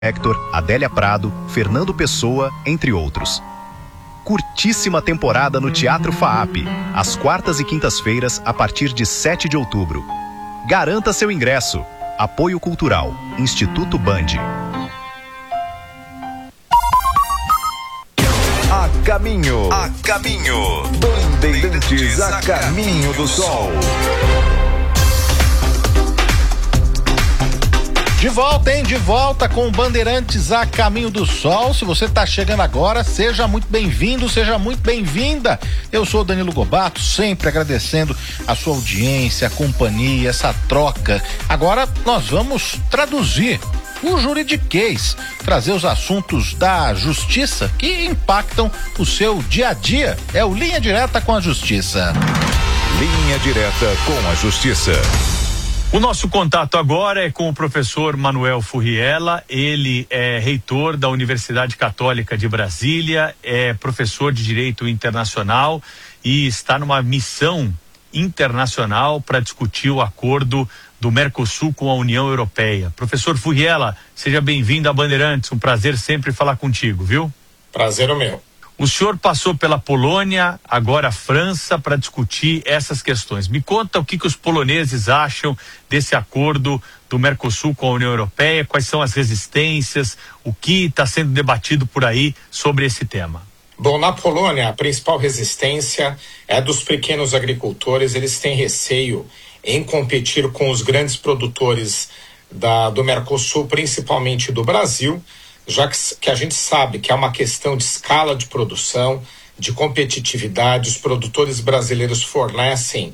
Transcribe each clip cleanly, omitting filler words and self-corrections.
Hector, Adélia Prado, Fernando Pessoa, entre outros. Curtíssima temporada no Teatro FAAP, às quartas e quintas-feiras, a partir de 7 de outubro. Garanta seu ingresso. Apoio Cultural, Instituto Band. A caminho. Bandeirantes a caminho do sol. De volta, hein? De volta com Bandeirantes a Caminho do Sol. Se você está chegando agora, seja muito bem-vindo, seja muito bem-vinda. Eu sou o Danilo Gobato, sempre agradecendo a sua audiência, a companhia, essa troca. Agora nós vamos traduzir o juridiquês, trazer os assuntos da justiça que impactam o seu dia a dia. É o Linha Direta com a Justiça. Linha Direta com a Justiça. O nosso contato agora é com o professor Manuel Furriela. Ele é reitor da Universidade Católica de Brasília, é professor de Direito Internacional e está numa missão internacional para discutir o acordo do Mercosul com a União Europeia. Professor Furriela, seja bem-vindo a Bandeirantes, um prazer sempre falar contigo, viu? Prazer é meu. O senhor passou pela Polônia, agora a França, para discutir essas questões. Me conta o que os poloneses acham desse acordo do Mercosul com a União Europeia, quais são as resistências, o que está sendo debatido por aí sobre esse tema. Bom, na Polônia, a principal resistência é dos pequenos agricultores. Eles têm receio em competir com os grandes produtores do Mercosul, principalmente do Brasil, já que a gente sabe que é uma questão de escala de produção, de competitividade. Os produtores brasileiros fornecem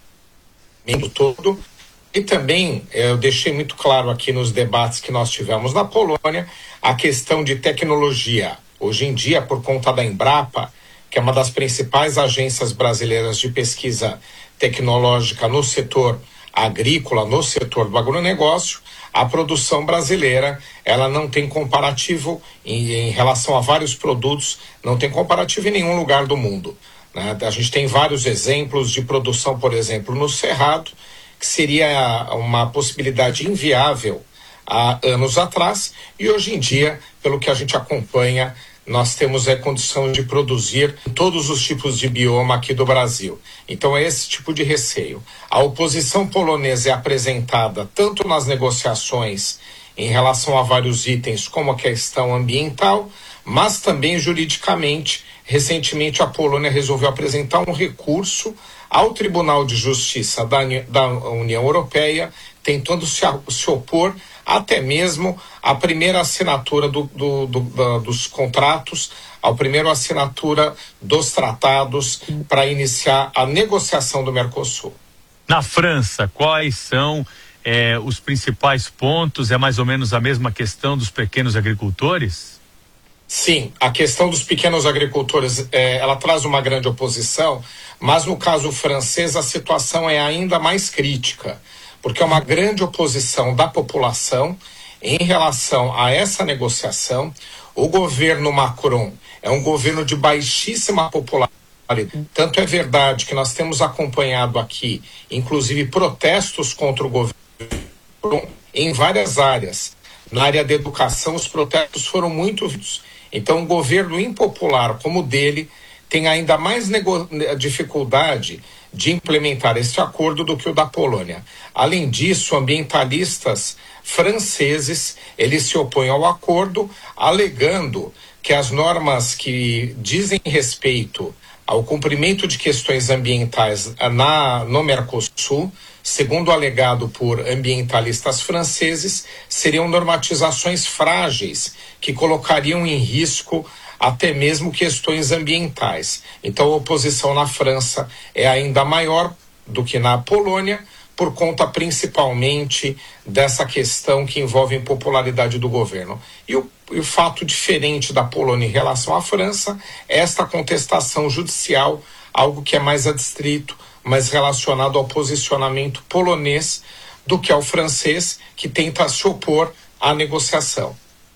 o mundo todo. E também eu deixei muito claro aqui nos debates que nós tivemos na Polônia a questão de tecnologia. Hoje em dia, por conta da Embrapa, que é uma das principais agências brasileiras de pesquisa tecnológica no setor agrícola, no setor do agronegócio, a produção brasileira, ela não tem comparativo em relação a vários produtos, não tem comparativo em nenhum lugar do mundo, né? A gente tem vários exemplos de produção, por exemplo, no Cerrado, que seria uma possibilidade inviável há anos atrás, e hoje em dia, pelo que a gente acompanha, nós temos a condição de produzir todos os tipos de bioma aqui do Brasil. Então é esse tipo de receio. A oposição polonesa é apresentada tanto nas negociações em relação a vários itens como a questão ambiental, mas também juridicamente. Recentemente a Polônia resolveu apresentar um recurso ao Tribunal de Justiça da União Europeia, tentando se opor até mesmo à primeira assinatura dos contratos, à primeira assinatura dos tratados para iniciar a negociação do Mercosul. Na França, quais são os principais pontos? É mais ou menos a mesma questão dos pequenos agricultores? Sim, a questão dos pequenos agricultores, ela traz uma grande oposição, mas no caso francês a situação é ainda mais crítica, porque é uma grande oposição da população em relação a essa negociação. O governo Macron é um governo de baixíssima popularidade. Tanto é verdade que nós temos acompanhado aqui, inclusive, protestos contra o governo em várias áreas. Na área da educação, os protestos foram muito vivos. Então, um governo impopular como o dele tem ainda mais dificuldade de implementar este acordo do que o da Polônia. Além disso, ambientalistas franceses, eles se opõem ao acordo, alegando que as normas que dizem respeito ao cumprimento de questões ambientais no Mercosul, segundo alegado por ambientalistas franceses, seriam normatizações frágeis que colocariam em risco até mesmo questões ambientais. Então a oposição na França é ainda maior do que na Polônia, por conta principalmente dessa questão que envolve a impopularidade do governo. E o fato diferente da Polônia em relação à França é esta contestação judicial, algo que é mais adstrito, mais relacionado ao posicionamento polonês do que ao francês, que tenta se opor à negociação.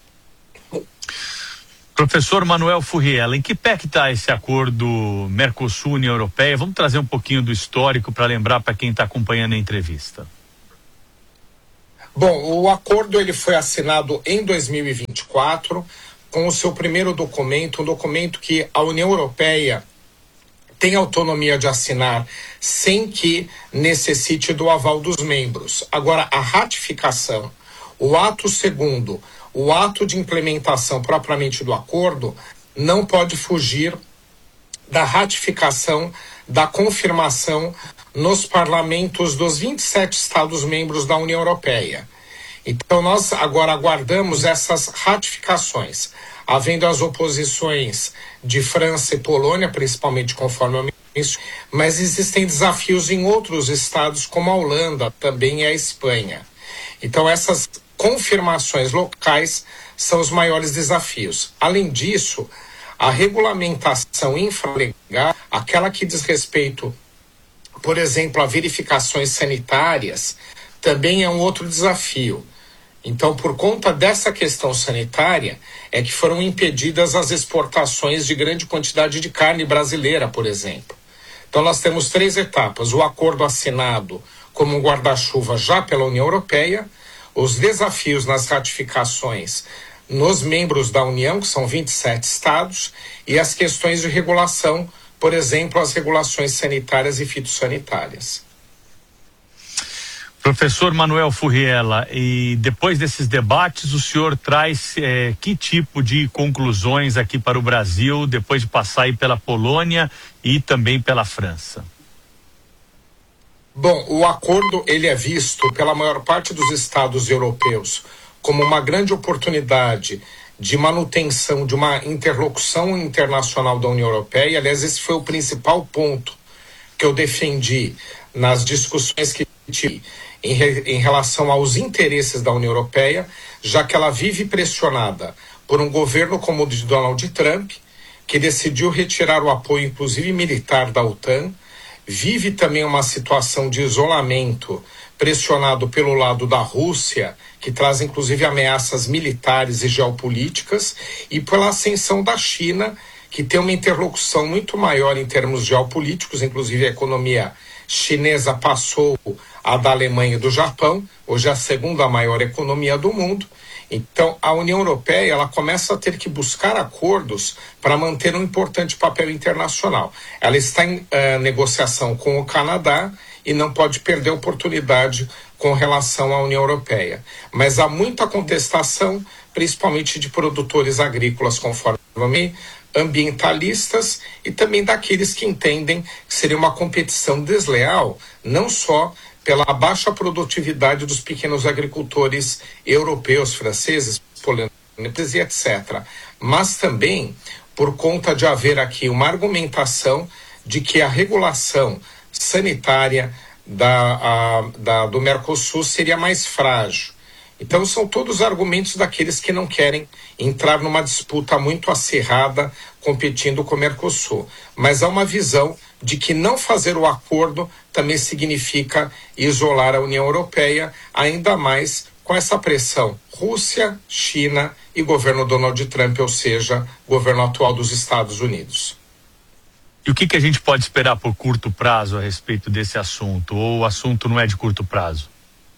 Professor Manuel Furriela, em que pé que está esse acordo Mercosul-União Europeia? Vamos trazer um pouquinho do histórico para lembrar para quem está acompanhando a entrevista. Bom, o acordo ele foi assinado em 2024 com o seu primeiro documento, um documento que a União Europeia tem autonomia de assinar sem que necessite do aval dos membros. Agora, a ratificação, o ato segundo, o ato de implementação propriamente do acordo, não pode fugir da ratificação, da confirmação nos parlamentos dos 27 Estados-membros da União Europeia. Então, nós agora aguardamos essas ratificações, havendo as oposições de França e Polônia, principalmente conforme eu mencionei, mas existem desafios em outros estados, como a Holanda, também e a Espanha. Então, essas confirmações locais são os maiores desafios. Além disso, a regulamentação infralegal, aquela que diz respeito, por exemplo, a verificações sanitárias, também é um outro desafio. Então, por conta dessa questão sanitária, é que foram impedidas as exportações de grande quantidade de carne brasileira, por exemplo. Então, nós temos 3 etapas: o acordo assinado como um guarda-chuva já pela União Europeia, os desafios nas ratificações nos membros da União, que são 27 estados, e as questões de regulação, por exemplo, as regulações sanitárias e fitossanitárias. Professor Manuel Furriela, e depois desses debates, o senhor traz que tipo de conclusões aqui para o Brasil, depois de passar aí pela Polônia e também pela França? Bom, o acordo ele é visto pela maior parte dos estados europeus como uma grande oportunidade de manutenção de uma interlocução internacional da União Europeia. Aliás, esse foi o principal ponto que eu defendi nas discussões que tive em relação aos interesses da União Europeia, já que ela vive pressionada por um governo como o de Donald Trump, que decidiu retirar o apoio, inclusive militar, da OTAN, vive também uma situação de isolamento pressionado pelo lado da Rússia, que traz inclusive ameaças militares e geopolíticas, e pela ascensão da China, que tem uma interlocução muito maior em termos geopolíticos, inclusive a economia chinesa passou a da Alemanha e do Japão, hoje é a segunda maior economia do mundo. Então, a União Europeia ela começa a ter que buscar acordos para manter um importante papel internacional. Ela está em negociação com o Canadá e não pode perder a oportunidade com relação à União Europeia. Mas há muita contestação, principalmente de produtores agrícolas, conforme ambientalistas e também daqueles que entendem que seria uma competição desleal, não só pela baixa produtividade dos pequenos agricultores europeus, franceses, poloneses e etc., mas também por conta de haver aqui uma argumentação de que a regulação sanitária do Mercosul seria mais frágil. Então são todos argumentos daqueles que não querem entrar numa disputa muito acirrada competindo com o Mercosul. Mas há uma visão de que não fazer o acordo também significa isolar a União Europeia, ainda mais com essa pressão Rússia, China e governo Donald Trump, ou seja, governo atual dos Estados Unidos. E o que a gente pode esperar por curto prazo a respeito desse assunto? Ou o assunto não é de curto prazo?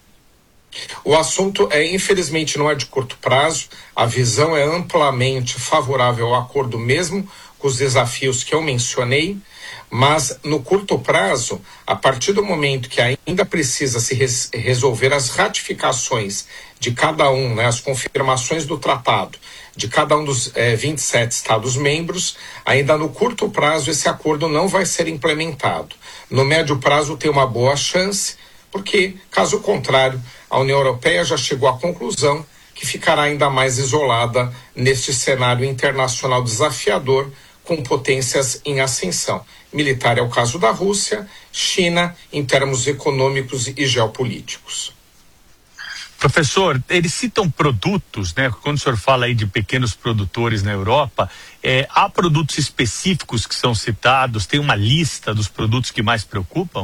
O assunto infelizmente não é de curto prazo, a visão é amplamente favorável ao acordo mesmo com os desafios que eu mencionei, mas no curto prazo, a partir do momento que ainda precisa se resolver as ratificações de cada um, né, as confirmações do tratado de cada um dos 27 Estados-membros, ainda no curto prazo esse acordo não vai ser implementado. No médio prazo tem uma boa chance, porque, caso contrário, a União Europeia já chegou à conclusão que ficará ainda mais isolada neste cenário internacional desafiador com potências em ascensão. Militar é o caso da Rússia, China em termos econômicos e geopolíticos. Professor, eles citam produtos, né? Quando o senhor fala aí de pequenos produtores na Europa, há produtos específicos que são citados? Tem uma lista dos produtos que mais preocupam?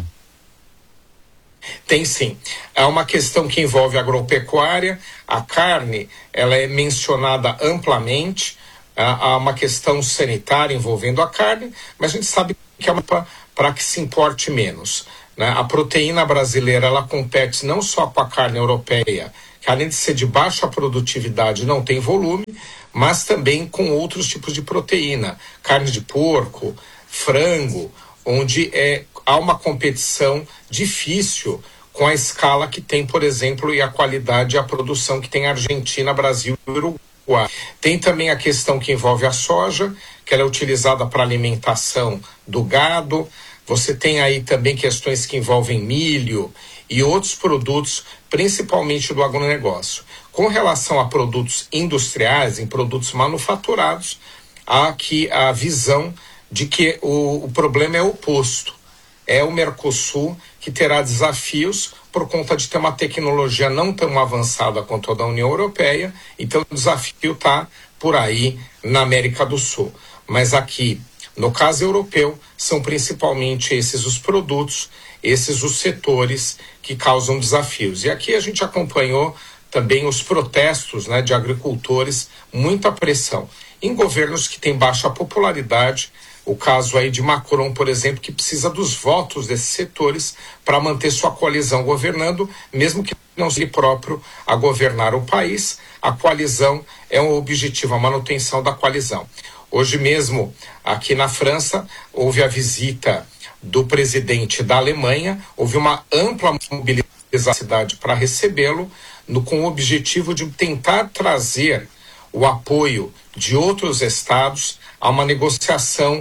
Tem sim. É uma questão que envolve a agropecuária, a carne, ela é mencionada amplamente, há uma questão sanitária envolvendo a carne, mas a gente sabe que é para que se importe menos. né? A proteína brasileira, ela compete não só com a carne europeia, que além de ser de baixa produtividade, não tem volume, mas também com outros tipos de proteína, carne de porco, frango, onde há uma competição difícil com a escala que tem, por exemplo, e a qualidade e a produção que tem a Argentina, Brasil e Uruguai. Tem também a questão que envolve a soja, que ela é utilizada para alimentação do gado. Você tem aí também questões que envolvem milho e outros produtos, principalmente do agronegócio. Com relação a produtos industriais, em produtos manufaturados, há aqui a visão de que o problema é oposto. É o Mercosul que terá desafios por conta de ter uma tecnologia não tão avançada quanto a da União Europeia, então o desafio está por aí na América do Sul. Mas aqui, no caso europeu, são principalmente esses os produtos, esses os setores que causam desafios. E aqui a gente acompanhou também os protestos, né, de agricultores, muita pressão em governos que têm baixa popularidade. O caso aí de Macron, por exemplo, que precisa dos votos desses setores para manter sua coalizão governando, mesmo que não seja próprio a governar o país. A coalizão é um objetivo, a manutenção da coalizão. Hoje mesmo, aqui na França, houve a visita do presidente da Alemanha, houve uma ampla mobilização da cidade para recebê-lo, com o objetivo de tentar trazer o apoio de outros estados a uma negociação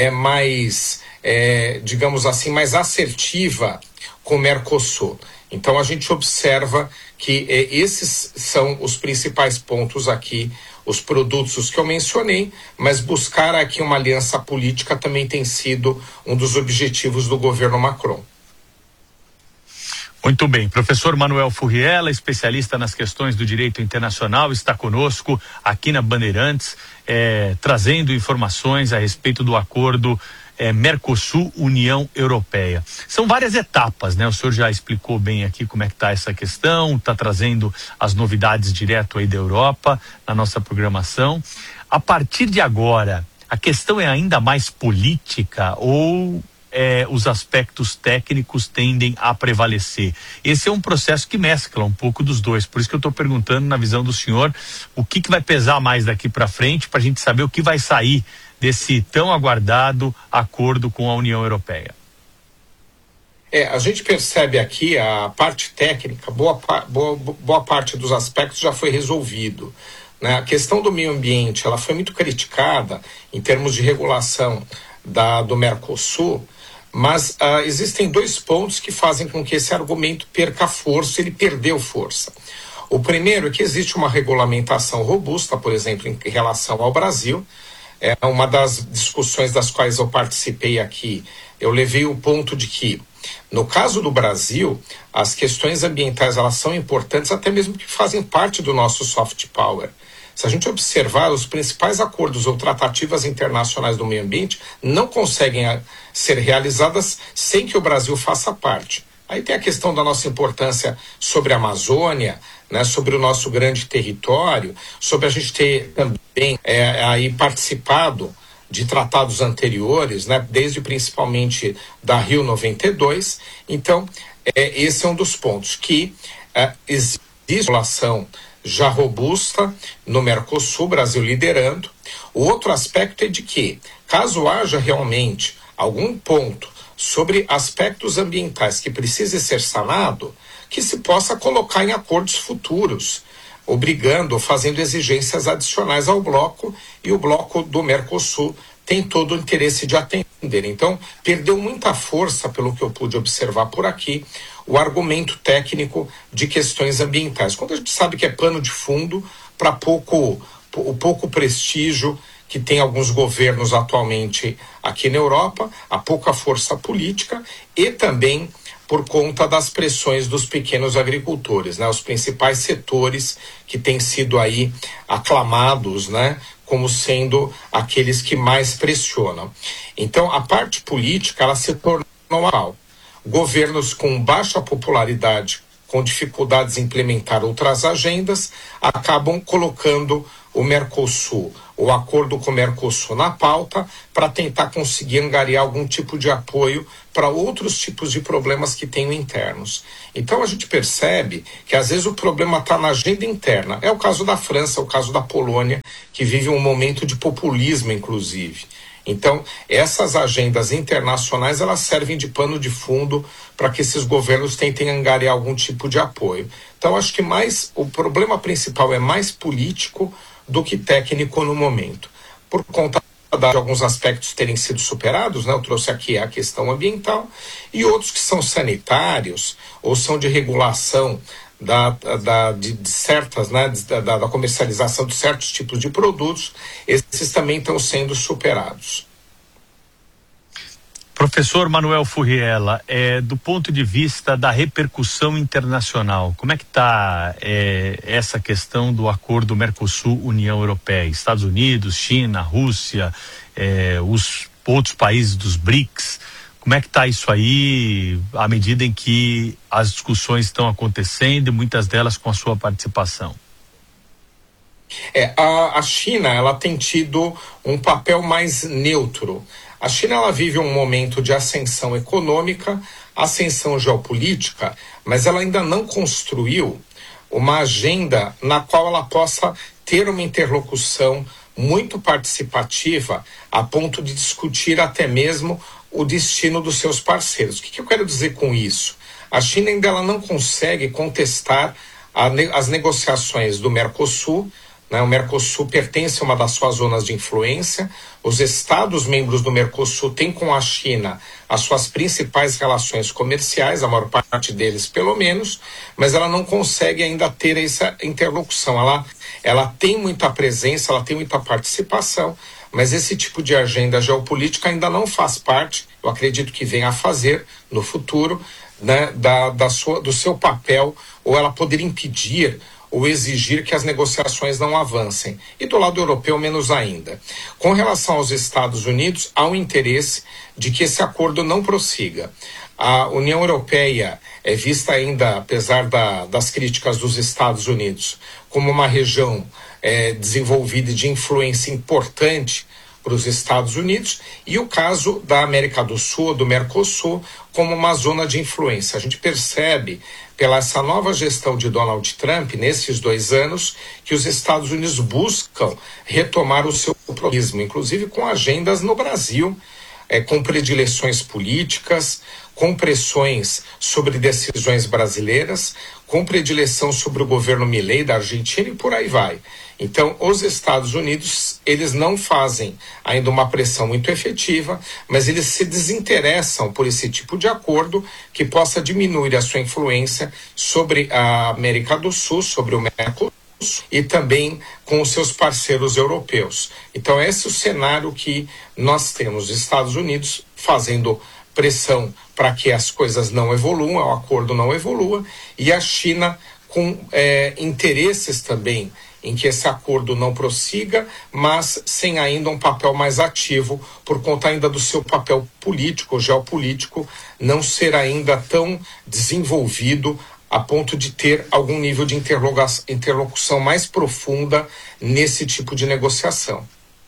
digamos assim, mais assertiva com o Mercosul. Então a gente observa que esses são os principais pontos aqui, os produtos que eu mencionei, mas buscar aqui uma aliança política também tem sido um dos objetivos do governo Macron. Muito bem, professor Manuel Furriela, especialista nas questões do direito internacional, está conosco aqui na Bandeirantes, trazendo informações a respeito do acordo Mercosul-União Europeia. São várias etapas, né? O senhor já explicou bem aqui como é que está essa questão, está trazendo as novidades direto aí da Europa na nossa programação. A partir de agora, a questão é ainda mais política ou os aspectos técnicos tendem a prevalecer? Esse é um processo que mescla um pouco dos dois, por isso que eu estou perguntando, na visão do senhor, o que vai pesar mais daqui para frente, para a gente saber o que vai sair desse tão aguardado acordo com a União Europeia. A gente percebe aqui a parte técnica, boa parte dos aspectos já foi resolvido, né? A questão do meio ambiente, ela foi muito criticada em termos de regulação do Mercosul, mas existem dois pontos que fazem com que esse argumento perca força, ele perdeu força. O primeiro é que existe uma regulamentação robusta, por exemplo, em relação ao Brasil. Uma das discussões das quais eu participei aqui, eu levei o ponto de que, no caso do Brasil, as questões ambientais elas são importantes, até mesmo que fazem parte do nosso soft power. Se a gente observar, os principais acordos ou tratativas internacionais do meio ambiente não conseguem ser realizadas sem que o Brasil faça parte. Aí tem a questão da nossa importância sobre a Amazônia, né, sobre o nosso grande território, sobre a gente ter também aí participado de tratados anteriores, né, desde principalmente da Rio 92. Então, esse é um dos pontos que existe relação já robusta no Mercosul, Brasil liderando. O outro aspecto é de que, caso haja realmente algum ponto sobre aspectos ambientais que precise ser sanado, que se possa colocar em acordos futuros, obrigando ou fazendo exigências adicionais ao bloco, e o bloco do Mercosul tem todo o interesse de atender. Então, perdeu muita força, pelo que eu pude observar por aqui, o argumento técnico de questões ambientais, quando a gente sabe que é pano de fundo para o pouco prestígio que tem alguns governos atualmente aqui na Europa, a pouca força política e também por conta das pressões dos pequenos agricultores, né? Os principais setores que têm sido aí aclamados, né, como sendo aqueles que mais pressionam. Então, a parte política, ela se tornou mal. Governos com baixa popularidade, com dificuldades em implementar outras agendas, acabam colocando o Mercosul, o acordo com o Mercosul na pauta, para tentar conseguir angariar algum tipo de apoio para outros tipos de problemas que tenham internos. Então a gente percebe que às vezes o problema está na agenda interna. É o caso da França, é o caso da Polônia, que vive um momento de populismo, inclusive. Então, essas agendas internacionais, elas servem de pano de fundo para que esses governos tentem angariar algum tipo de apoio. Então, acho que o problema principal é mais político do que técnico no momento. Por conta de alguns aspectos terem sido superados, né? Eu trouxe aqui a questão ambiental, e outros que são sanitários ou são de regulação de certas, né, da comercialização de certos tipos de produtos, esses também estão sendo superados. Professor Manuel Furriela, do ponto de vista da repercussão internacional, como é que está essa questão do acordo Mercosul-União Europeia? Estados Unidos, China, Rússia, os outros países dos BRICS, como é que está isso aí, à medida em que as discussões estão acontecendo e muitas delas com a sua participação? A China, ela tem tido um papel mais neutro. A China, ela vive um momento de ascensão econômica, ascensão geopolítica, mas ela ainda não construiu uma agenda na qual ela possa ter uma interlocução muito participativa a ponto de discutir até mesmo o destino dos seus parceiros. O que eu quero dizer com isso? A China ainda ela não consegue contestar as negociações do Mercosul, né? O Mercosul pertence a uma das suas zonas de influência. Os Estados membros do Mercosul têm com a China as suas principais relações comerciais, a maior parte deles pelo menos, mas ela não consegue ainda ter essa interlocução. Ela tem muita presença, ela tem muita participação, mas esse tipo de agenda geopolítica ainda não faz parte, eu acredito que venha a fazer no futuro, né, do seu papel, ou ela poder impedir ou exigir que as negociações não avancem. E do lado europeu, menos ainda. Com relação aos Estados Unidos, há um interesse de que esse acordo não prossiga. A União Europeia é vista ainda, apesar das críticas dos Estados Unidos, como uma região desenvolvida e de influência importante para os Estados Unidos, e o caso da América do Sul, do Mercosul, como uma zona de influência. A gente percebe, pela essa nova gestão de Donald Trump, nesses 2 anos, que os Estados Unidos buscam retomar o seu protagonismo, inclusive com agendas no Brasil, com predileções políticas, com pressões sobre decisões brasileiras, com predileção sobre o governo Milei da Argentina e por aí vai. Então, os Estados Unidos, eles não fazem ainda uma pressão muito efetiva, mas eles se desinteressam por esse tipo de acordo que possa diminuir a sua influência sobre a América do Sul, sobre o Mercosul e também com os seus parceiros europeus. Então, esse é o cenário que nós temos, os Estados Unidos fazendo pressão para que as coisas não evoluam, o acordo não evolua, e a China com interesses também em que esse acordo não prossiga, mas sem ainda um papel mais ativo, por conta ainda do seu papel político, geopolítico, não ser ainda tão desenvolvido a ponto de ter algum nível de interlocução mais profunda nesse tipo de negociação.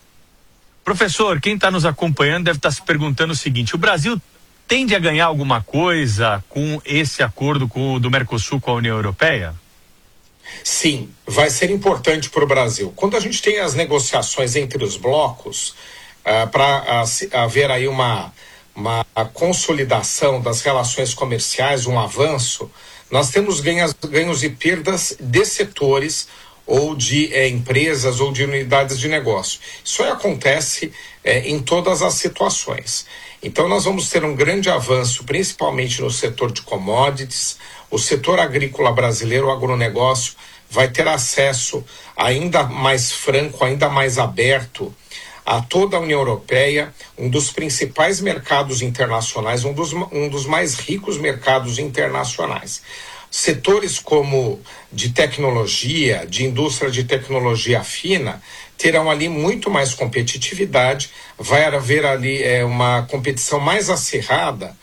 Professor, quem está nos acompanhando deve estar se perguntando o seguinte: o Brasil tende a ganhar alguma coisa com esse acordo do Mercosul com a União Europeia? Sim, vai ser importante para o Brasil. Quando a gente tem as negociações entre os blocos, para haver aí uma consolidação das relações comerciais, um avanço, nós temos ganhos e perdas de setores ou de empresas ou de unidades de negócio. Isso aí acontece em todas as situações. Então nós vamos ter um grande avanço, principalmente no setor de commodities. O setor agrícola brasileiro, o agronegócio, vai ter acesso ainda mais franco, ainda mais aberto a toda a União Europeia, um dos principais mercados internacionais, um dos mais ricos mercados internacionais. Setores como de tecnologia, de indústria de tecnologia fina, terão ali muito mais competitividade, vai haver ali uma competição mais acirrada.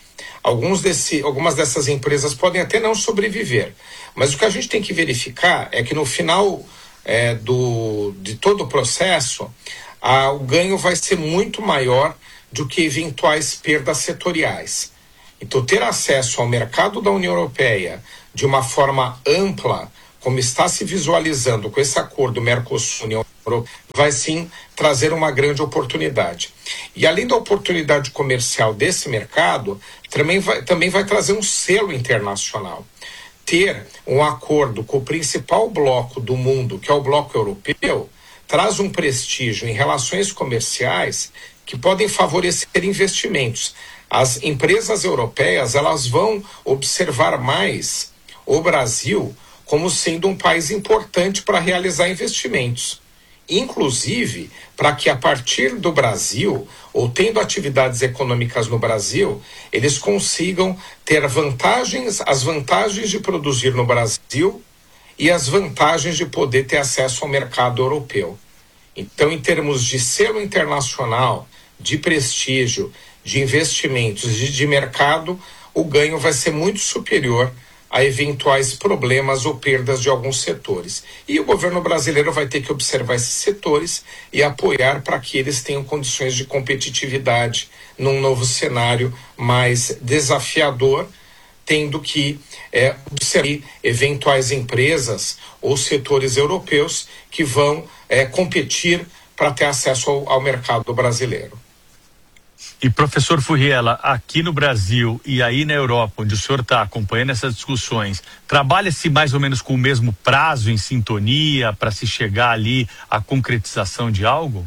Algumas dessas empresas podem até não sobreviver, mas o que a gente tem que verificar é que no final de todo o processo, o ganho vai ser muito maior do que eventuais perdas setoriais. Então, ter acesso ao mercado da União Europeia de uma forma ampla, como está se visualizando com esse acordo Mercosul-União Europeia, vai sim trazer uma grande oportunidade. E além da oportunidade comercial desse mercado, também vai trazer um selo internacional. Ter um acordo com o principal bloco do mundo, que é o bloco europeu, traz um prestígio em relações comerciais que podem favorecer investimentos. As empresas europeias, elas vão observar mais o Brasil como sendo um país importante para realizar investimentos. Inclusive, para que a partir do Brasil, ou tendo atividades econômicas no Brasil, eles consigam ter as vantagens de produzir no Brasil e as vantagens de poder ter acesso ao mercado europeu. Então, em termos de selo internacional, de prestígio, de investimentos e de mercado, o ganho vai ser muito superior a eventuais problemas ou perdas de alguns setores. E o governo brasileiro vai ter que observar esses setores e apoiar para que eles tenham condições de competitividade num novo cenário mais desafiador, tendo que observar eventuais empresas ou setores europeus que vão competir para ter acesso ao mercado brasileiro. E professor Furriela, aqui no Brasil e aí na Europa, onde o senhor está acompanhando essas discussões, trabalha-se mais ou menos com o mesmo prazo em sintonia para se chegar ali à concretização de algo?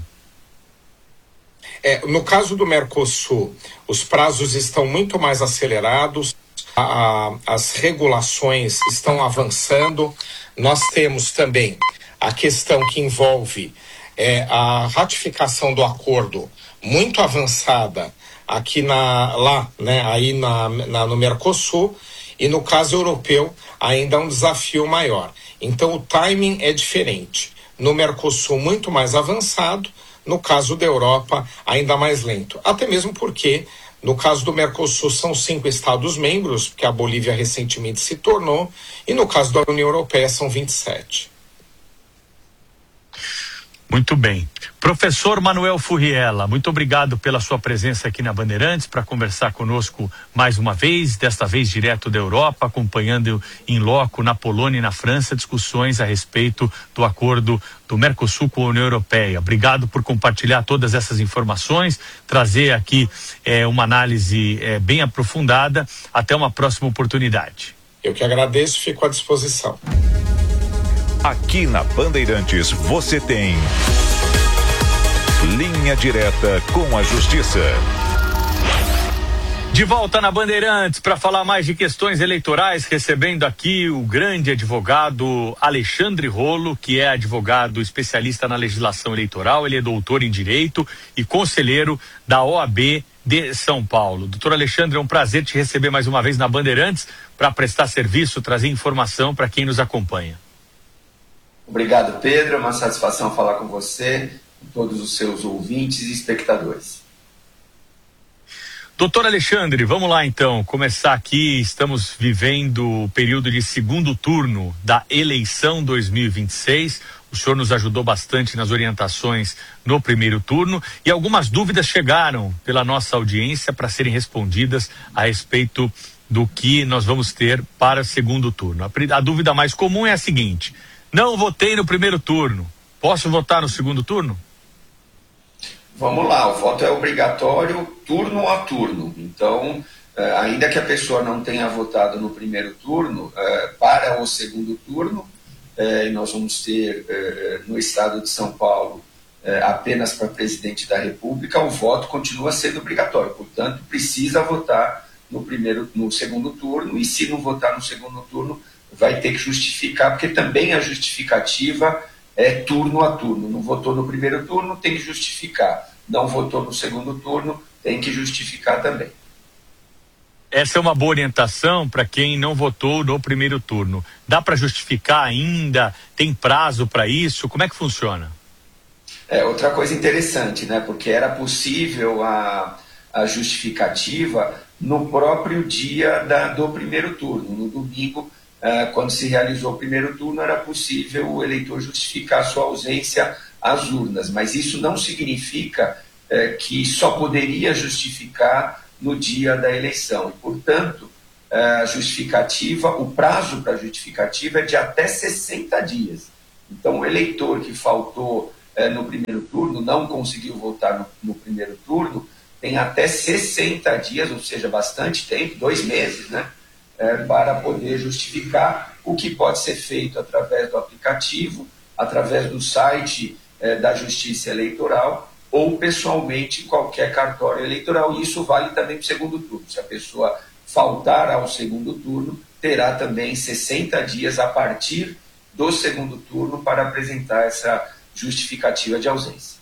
No caso do Mercosul, os prazos estão muito mais acelerados, as regulações estão avançando. Nós temos também a questão que envolve a ratificação do acordo muito avançada aqui no Mercosul, e no caso europeu ainda é um desafio maior. Então o timing é diferente. No Mercosul muito mais avançado, no caso da Europa ainda mais lento. Até mesmo porque no caso do Mercosul são 5 Estados membros, que a Bolívia recentemente se tornou, e no caso da União Europeia são 27. Muito bem. Professor Manuel Furriela, muito obrigado pela sua presença aqui na Bandeirantes para conversar conosco mais uma vez, desta vez direto da Europa, acompanhando em loco na Polônia e na França discussões a respeito do acordo do Mercosul com a União Europeia. Obrigado por compartilhar todas essas informações, trazer aqui uma análise bem aprofundada. Até uma próxima oportunidade. Eu que agradeço, fico à disposição. Aqui na Bandeirantes você tem Linha Direta com a Justiça. De volta na Bandeirantes para falar mais de questões eleitorais, recebendo aqui o grande advogado Alexandre Rolo, que é advogado especialista na legislação eleitoral. Ele é doutor em Direito e conselheiro da OAB de São Paulo. Doutor Alexandre, é um prazer te receber mais uma vez na Bandeirantes para prestar serviço, trazer informação para quem nos acompanha. Obrigado, Pedro. É uma satisfação falar com você, com todos os seus ouvintes e espectadores. Doutor Alexandre, vamos lá então, começar aqui. Estamos vivendo o período de segundo turno da eleição 2026. O senhor nos ajudou bastante nas orientações no primeiro turno e algumas dúvidas chegaram pela nossa audiência para serem respondidas a respeito do que nós vamos ter para o segundo turno. A dúvida mais comum é a seguinte: não votei no primeiro turno, posso votar no segundo turno? Vamos lá, o voto é obrigatório turno a turno. Então, ainda que a pessoa não tenha votado no primeiro turno, para o segundo turno, e nós vamos ter no estado de São Paulo apenas para presidente da República, o voto continua sendo obrigatório. Portanto, precisa votar no segundo turno, e se não votar no segundo turno, vai ter que justificar, porque também a justificativa é turno a turno. Não votou no primeiro turno, tem que justificar. Não votou no segundo turno, tem que justificar também. Essa é uma boa orientação para quem não votou no primeiro turno. Dá para justificar ainda? Tem prazo para isso? Como é que funciona? Outra coisa interessante, né? Porque era possível a justificativa no próprio dia do primeiro turno. No domingo, quando se realizou o primeiro turno, era possível o eleitor justificar sua ausência às urnas, mas isso não significa que só poderia justificar no dia da eleição. E, portanto, a justificativa, o prazo para a justificativa é de até 60 dias. Então, o eleitor que faltou no primeiro turno, não conseguiu votar no primeiro turno, tem até 60 dias, ou seja, bastante tempo, 2 meses, né, para poder justificar, o que pode ser feito através do aplicativo, através do site da Justiça Eleitoral, ou pessoalmente em qualquer cartório eleitoral. E isso vale também para o segundo turno. Se a pessoa faltar ao segundo turno, terá também 60 dias a partir do segundo turno para apresentar essa justificativa de ausência.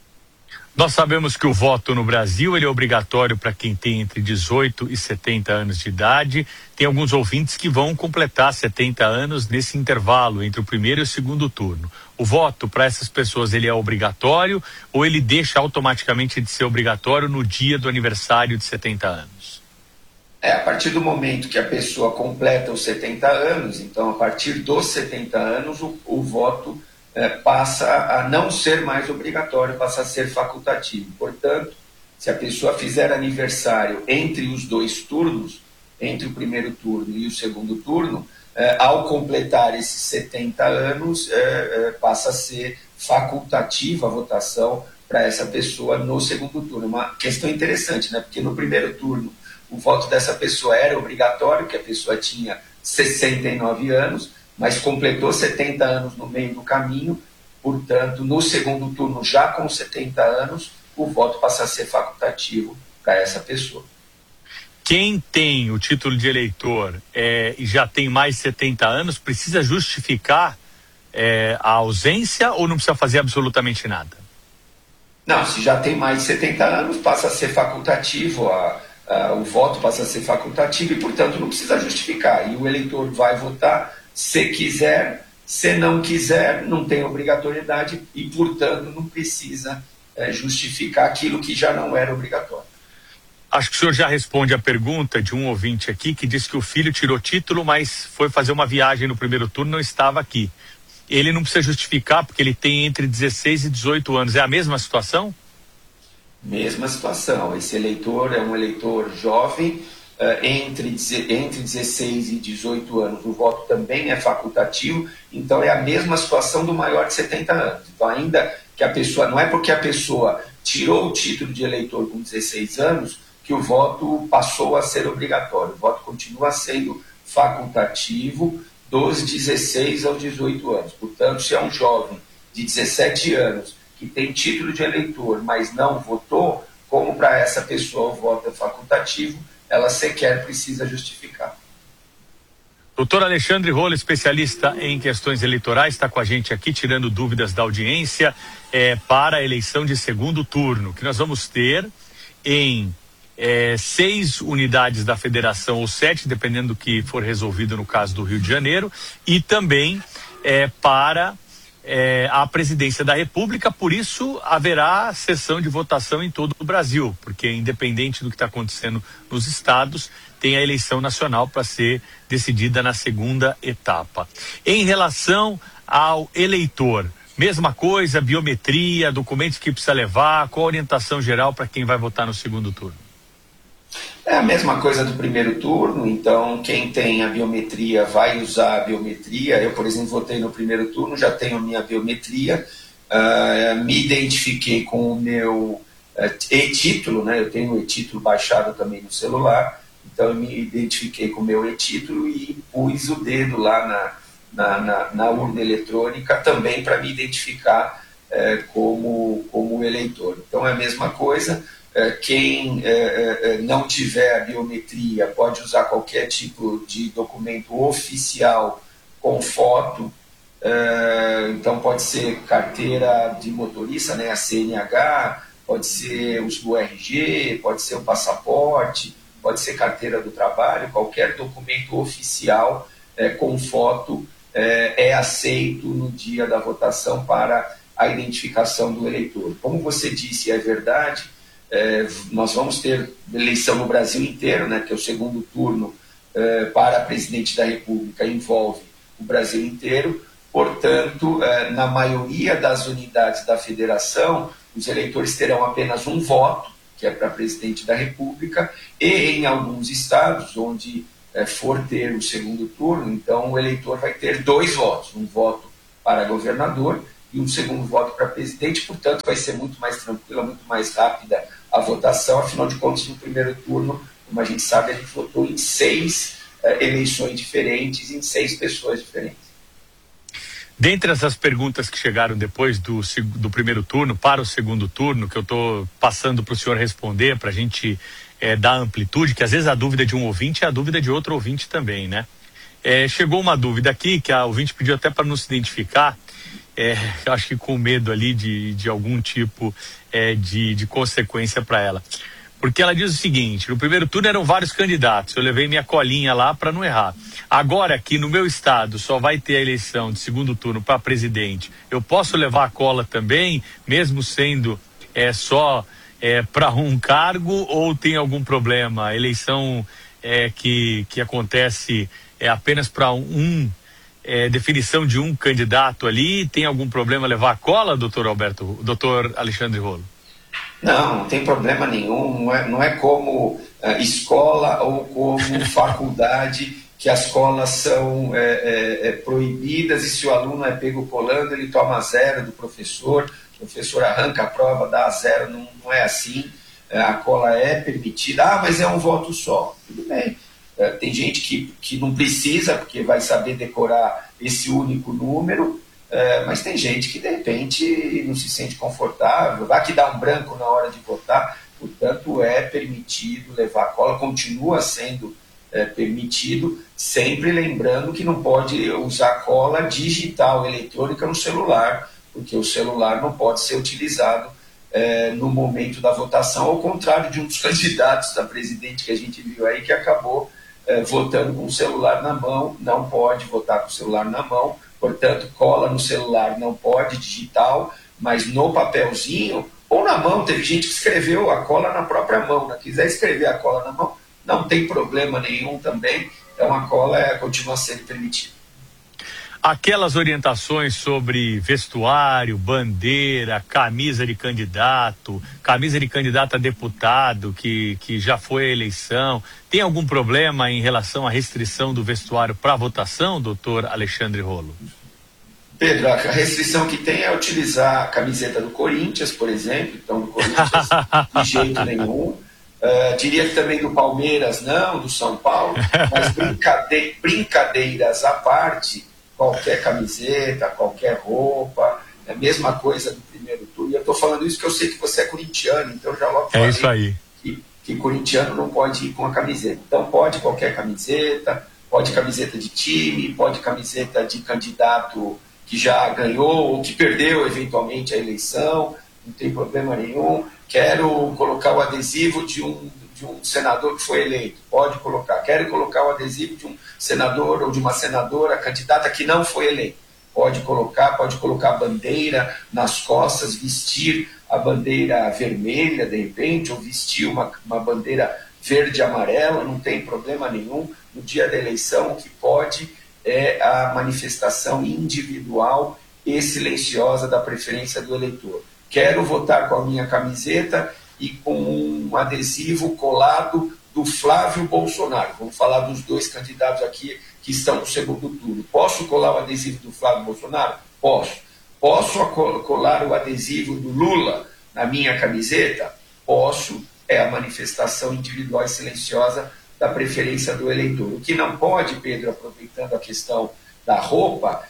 Nós sabemos que o voto no Brasil ele é obrigatório para quem tem entre 18 e 70 anos de idade. Tem alguns ouvintes que vão completar 70 anos nesse intervalo entre o primeiro e o segundo turno. O voto para essas pessoas ele é obrigatório ou ele deixa automaticamente de ser obrigatório no dia do aniversário de 70 anos? A partir do momento que a pessoa completa os 70 anos, então a partir dos 70 anos o voto passa a não ser mais obrigatório, passa a ser facultativo. Portanto, se a pessoa fizer aniversário entre os 2 turnos, entre o primeiro turno e o segundo turno, ao completar esses 70 anos, passa a ser facultativa a votação para essa pessoa no segundo turno. Uma questão interessante, né? Porque no primeiro turno o voto dessa pessoa era obrigatório, que a pessoa tinha 69 anos, mas completou 70 anos no meio do caminho, portanto, no segundo turno, já com 70 anos, o voto passa a ser facultativo para essa pessoa. Quem tem o título de eleitor e já tem mais 70 anos, precisa justificar a ausência ou não precisa fazer absolutamente nada? Não, se já tem mais de 70 anos, passa a ser facultativo, o voto passa a ser facultativo e, portanto, não precisa justificar. E o eleitor vai votar se quiser, se não quiser, não tem obrigatoriedade e, portanto, não precisa justificar aquilo que já não era obrigatório. Acho que o senhor já responde a pergunta de um ouvinte aqui que disse que o filho tirou título, mas foi fazer uma viagem no primeiro turno e não estava aqui. Ele não precisa justificar porque ele tem entre 16 e 18 anos. É a mesma situação? Mesma situação. Esse eleitor é um eleitor jovem, entre 16 e 18 anos. O voto também é facultativo, então é a mesma situação do maior de 70 anos. Então, ainda que a pessoa, não é porque a pessoa tirou o título de eleitor com 16 anos que o voto passou a ser obrigatório. O voto continua sendo facultativo dos 16 aos 18 anos. Portanto, se é um jovem de 17 anos que tem título de eleitor, mas não votou, como para essa pessoa o voto é facultativo, ela sequer precisa justificar. Doutor Alexandre Rola, especialista em questões eleitorais, está com a gente aqui tirando dúvidas da audiência para a eleição de segundo turno, que nós vamos ter em 6 unidades da federação, ou 7, dependendo do que for resolvido no caso do Rio de Janeiro, e também para a presidência da República. Por isso haverá sessão de votação em todo o Brasil, porque independente do que está acontecendo nos estados, tem a eleição nacional para ser decidida na segunda etapa. Em relação ao eleitor, mesma coisa, biometria, documentos que precisa levar, qual a orientação geral para quem vai votar no segundo turno? É a mesma coisa do primeiro turno, então quem tem a biometria vai usar a biometria. Eu, por exemplo, votei no primeiro turno, já tenho a minha biometria, me identifiquei com o meu e-título, né? Eu tenho o e-título baixado também no celular, então eu me identifiquei com o meu e-título e pus o dedo lá na urna eletrônica também para me identificar como eleitor. Então é a mesma coisa. Quem não tiver a biometria pode usar qualquer tipo de documento oficial com foto, então pode ser carteira de motorista, né, a CNH, pode ser o RG, pode ser o passaporte, pode ser carteira do trabalho, qualquer documento oficial com foto é aceito no dia da votação para a identificação do eleitor. Como você disse, é verdade, nós vamos ter eleição no Brasil inteiro, né, que é o segundo turno para presidente da República envolve o Brasil inteiro. Portanto, na maioria das unidades da federação, os eleitores terão apenas um voto, que é para presidente da República, e em alguns estados onde for ter o segundo turno, então o eleitor vai ter 2 votos, um voto para governador e um segundo voto para presidente. Portanto, vai ser muito mais tranquila, muito mais rápida a votação. Afinal de contas, no primeiro turno, como a gente sabe, a gente votou em 6 eleições diferentes, em 6 pessoas diferentes. Dentre essas perguntas que chegaram depois do primeiro turno para o segundo turno, que eu estou passando para o senhor responder, para a gente dar amplitude, que às vezes a dúvida de um ouvinte é a dúvida de outro ouvinte também, né? Chegou uma dúvida aqui, que a ouvinte pediu até para não se identificar, acho que com medo ali de algum tipo de consequência para ela. Porque ela diz o seguinte: no primeiro turno eram vários candidatos, eu levei minha colinha lá para não errar. Agora aqui no meu estado só vai ter a eleição de segundo turno para presidente. Eu posso levar a cola também, mesmo sendo só para um cargo, ou tem algum problema? A eleição que acontece apenas para definição de um candidato ali, tem algum problema levar a cola, doutor Alexandre Rolo? Não tem problema nenhum, não é como escola ou como faculdade, que as colas são proibidas, e se o aluno é pego colando, ele toma 0 do professor, o professor arranca a prova, dá 0, não é assim. A cola é permitida. Mas é um voto só. Tudo bem. Tem gente que não precisa, porque vai saber decorar esse único número, mas tem gente que de repente não se sente confortável, vai que dá um branco na hora de votar. Portanto, é permitido levar cola, continua sendo permitido, sempre lembrando que não pode usar cola digital eletrônica no celular, porque o celular não pode ser utilizado no momento da votação, ao contrário de um dos candidatos da presidente que a gente viu aí, que acabou votando com o celular na mão. Não pode votar com o celular na mão. Portanto, cola no celular não pode, digital, mas no papelzinho ou na mão. Teve gente que escreveu a cola na própria mão, né? Quiser escrever a cola na mão, não tem problema nenhum também. Então a cola continua sendo permitida. Aquelas orientações sobre vestuário, bandeira, camisa de candidato a deputado que já foi a eleição, tem algum problema em relação à restrição do vestuário para votação, doutor Alexandre Rolo? Pedro, a restrição que tem é utilizar a camiseta do Corinthians, por exemplo. Então, do Corinthians, de jeito nenhum. Diria que também do Palmeiras, não, do São Paulo. Mas brincadeiras à parte, qualquer camiseta, qualquer roupa, é a mesma coisa do primeiro turno. E eu estou falando isso porque eu sei que você é corintiano, então já logo falei isso aí. Que corintiano não pode ir com a camiseta. Então pode qualquer camiseta, pode camiseta de time, pode camiseta de candidato que já ganhou ou que perdeu eventualmente a eleição, não tem problema nenhum. Quero colocar o adesivo de um senador que foi eleito, pode colocar. Quero colocar o adesivo de um senador ou de uma senadora candidata que não foi eleita, pode colocar a bandeira nas costas, vestir a bandeira vermelha de repente, ou vestir uma bandeira verde e amarela, não tem problema nenhum. No dia da eleição, o que pode é a manifestação individual e silenciosa da preferência do eleitor. Quero votar com a minha camiseta e com um adesivo colado do Flávio Bolsonaro. Vamos falar dos 2 candidatos aqui que estão no segundo turno. Posso colar o adesivo do Flávio Bolsonaro? Posso. Posso colar o adesivo do Lula na minha camiseta? Posso. É a manifestação individual e silenciosa da preferência do eleitor. O que não pode, Pedro, aproveitando a questão da roupa,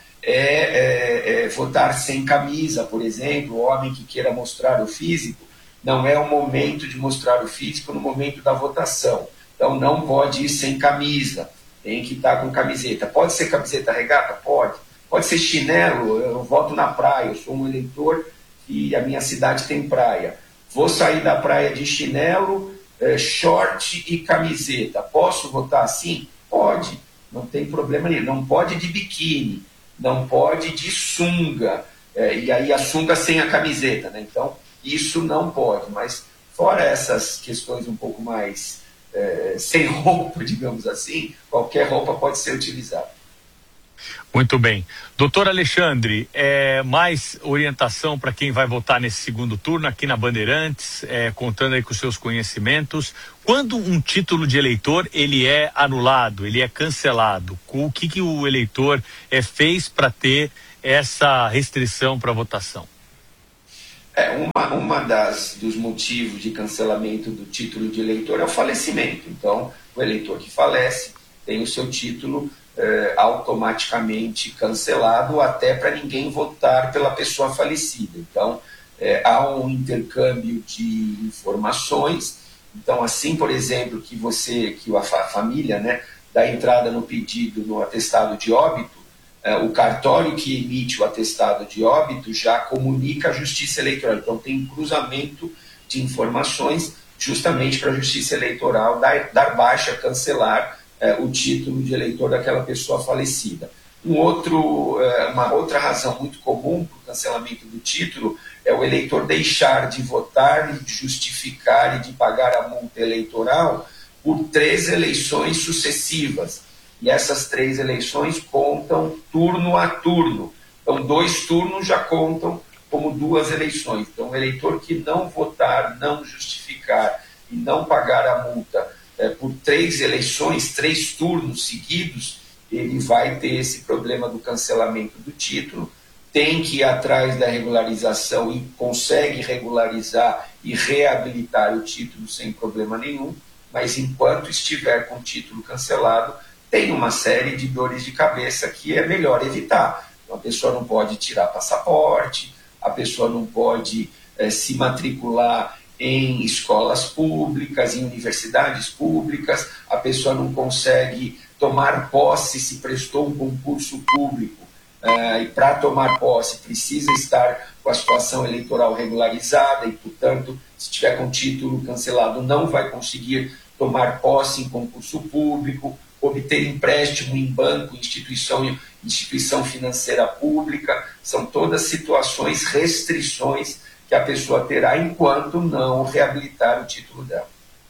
é votar sem camisa, por exemplo. O homem que queira mostrar o físico, não é o momento de mostrar o físico no momento da votação. Então não pode ir sem camisa, tem que estar com camiseta. Pode ser camiseta regata? Pode. Pode ser chinelo, eu voto na praia, eu sou um eleitor e a minha cidade tem praia. Vou sair da praia de chinelo, short e camiseta. Posso votar assim? Pode, não tem problema nenhum. Não pode de biquíni, não pode de sunga, e aí a sunga sem a camiseta, né? Então, isso não pode. Mas fora essas questões um pouco mais sem roupa, digamos assim, qualquer roupa pode ser utilizada. Muito bem. Doutor Alexandre, mais orientação para quem vai votar nesse segundo turno aqui na Bandeirantes, contando aí com os seus conhecimentos. Quando um título de eleitor ele é anulado, ele é cancelado, o que o eleitor fez para ter essa restrição para votação? Uma dos motivos de cancelamento do título de eleitor é o falecimento. Então, o eleitor que falece tem o seu título automaticamente cancelado, até para ninguém votar pela pessoa falecida. Então, há um intercâmbio de informações. Então, assim, por exemplo, que a família, né, dá entrada no pedido no atestado de óbito, o cartório que emite o atestado de óbito já comunica à Justiça Eleitoral. Então, tem um cruzamento de informações justamente para a Justiça Eleitoral dar baixa, cancelar o título de eleitor daquela pessoa falecida. Uma outra razão muito comum para o cancelamento do título é o eleitor deixar de votar, de justificar e de pagar a multa eleitoral por 3 eleições sucessivas. E essas 3 eleições contam turno a turno. Então, 2 turnos já contam como 2 eleições. Então, o eleitor que não votar, não justificar e não pagar a multa por 3 eleições, 3 turnos seguidos, ele vai ter esse problema do cancelamento do título, tem que ir atrás da regularização e consegue regularizar e reabilitar o título sem problema nenhum, mas enquanto estiver com o título cancelado, tem uma série de dores de cabeça que é melhor evitar. Então, a pessoa não pode tirar passaporte, a pessoa não pode se matricular em escolas públicas, em universidades públicas, a pessoa não consegue tomar posse se prestou um concurso público e para tomar posse precisa estar com a situação eleitoral regularizada e, portanto, se tiver com título cancelado não vai conseguir tomar posse em concurso público, obter empréstimo em banco, instituição financeira pública, são todas situações, restrições que a pessoa terá enquanto não reabilitar o título dela.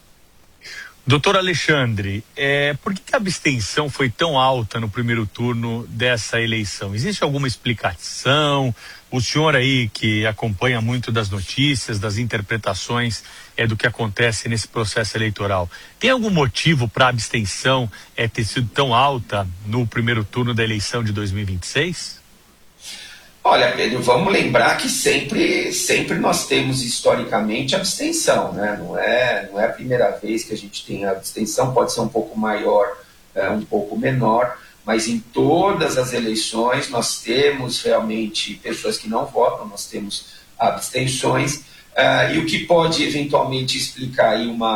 Doutor Alexandre, por que a abstenção foi tão alta no primeiro turno dessa eleição? Existe alguma explicação? O senhor aí que acompanha muito das notícias, das interpretações do que acontece nesse processo eleitoral, tem algum motivo para a abstenção ter sido tão alta no primeiro turno da eleição de 2026? Olha, Pedro, vamos lembrar que sempre nós temos historicamente abstenção, né? Não é a primeira vez que a gente tem a abstenção, pode ser um pouco maior, um pouco menor, mas em todas as eleições nós temos realmente pessoas que não votam, nós temos abstenções, e o que pode eventualmente explicar aí um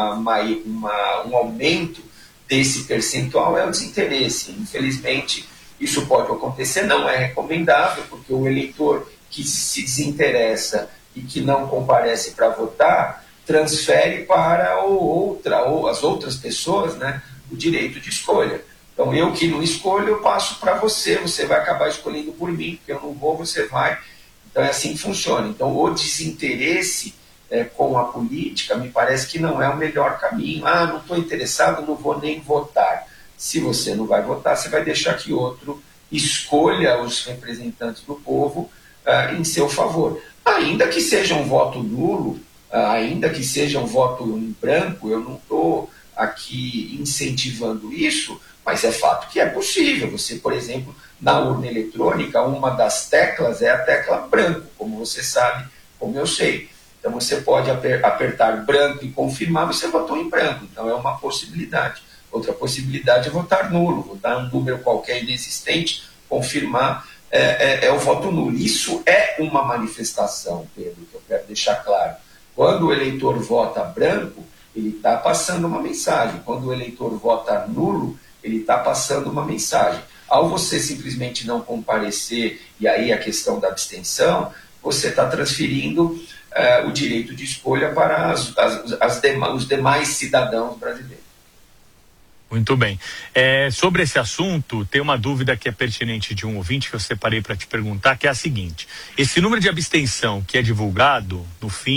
aumento desse percentual é o desinteresse. Infelizmente, isso pode acontecer, não é recomendável, porque o eleitor que se desinteressa e que não comparece para votar, transfere para as outras pessoas, né, o direito de escolha. Então, eu que não escolho, eu passo para você vai acabar escolhendo por mim, porque eu não vou, você vai. Então, é assim que funciona. Então, o desinteresse com a política, me parece que não é o melhor caminho. Não estou interessado, não vou nem votar. Se você não vai votar, você vai deixar que outro escolha os representantes do povo em seu favor. Ainda que seja um voto nulo, ainda que seja um voto em branco, eu não estou aqui incentivando isso, mas é fato que é possível. Você, por exemplo, na urna eletrônica, uma das teclas é a tecla branco, como você sabe, como eu sei. Então você pode apertar branco e confirmar, você votou em branco. Então é uma possibilidade. Outra possibilidade é votar nulo, votar um número qualquer inexistente, confirmar é o voto nulo. Isso é uma manifestação, Pedro, que eu quero deixar claro. Quando o eleitor vota branco, ele está passando uma mensagem. Quando o eleitor vota nulo, ele está passando uma mensagem. Ao você simplesmente não comparecer, e aí a questão da abstenção, você está transferindo o direito de escolha para os demais cidadãos brasileiros. Muito bem. Sobre esse assunto, tem uma dúvida que é pertinente de um ouvinte que eu separei para te perguntar, que é a seguinte: esse número de abstenção que é divulgado no fim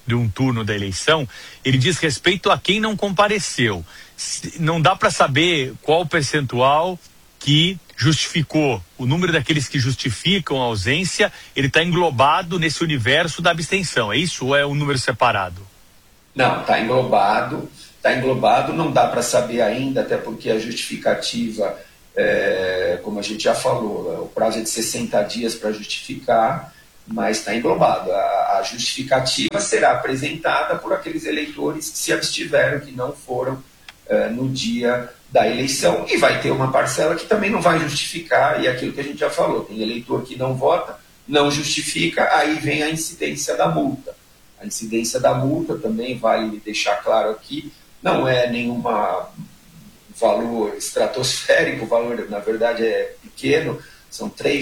de um turno da eleição, ele diz respeito a quem não compareceu. Não dá para saber qual o percentual que justificou. O número daqueles que justificam a ausência, ele está englobado nesse universo da abstenção. É isso ou é um número separado? Não, está englobado, não dá para saber ainda, até porque a justificativa, como a gente já falou, o prazo é de 60 dias para justificar, mas está englobado. A justificativa será apresentada por aqueles eleitores que se abstiveram, que não foram no dia da eleição, e vai ter uma parcela que também não vai justificar, e é aquilo que a gente já falou, tem eleitor que não vota, não justifica, aí vem a incidência da multa. A incidência da multa também vale deixar claro aqui, não é nenhum valor estratosférico, o valor na verdade é pequeno, são R$